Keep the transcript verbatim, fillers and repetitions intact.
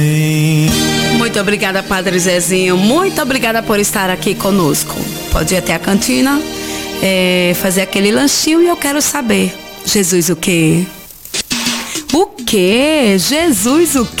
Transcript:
Muito obrigada, Padre Zezinho. Muito obrigada por estar aqui conosco. Pode ir até a cantina, é, fazer aquele lanchinho e eu quero saber, Jesus o quê? O quê? Jesus o quê?